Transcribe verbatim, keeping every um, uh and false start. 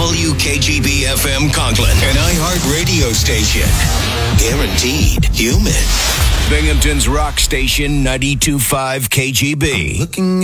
W K G B F M Conklin, an iHeart radio station. Guaranteed human. Binghamton's rock station, ninety-two point five K G B. Looking